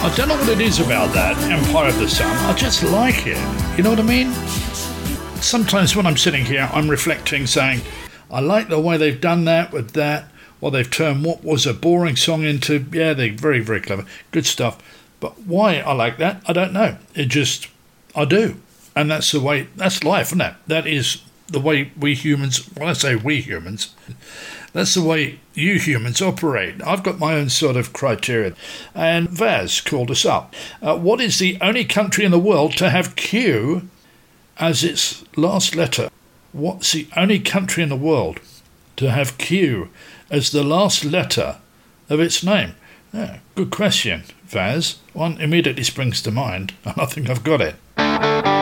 I don't know what it is about that Empire of the Sun. I just like it. You know what I mean? Sometimes when I'm sitting here, I'm reflecting, saying, I like the way they've done that with that, or they've turned what was a boring song into, yeah, they're very, very clever. Good stuff. But why I like that, I don't know. I do. And that's the way, that's life, isn't it? That is the way we humans, when I say we humans, that's the way you humans operate. I've got my own sort of criteria. And Vaz called us up. What is the only country in the world to have Q as its last letter? What's the only country in the world to have Q as the last letter of its name? Yeah, good question, Vaz. One immediately springs to mind, and I think I've got it.